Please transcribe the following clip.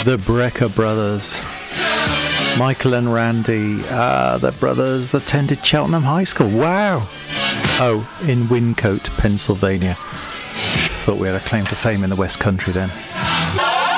The Brecker Brothers. Michael and Randy, the brothers attended Cheltenham High School. Wow! Oh, in Wyncote, Pennsylvania. Thought we had a claim to fame in the West Country then.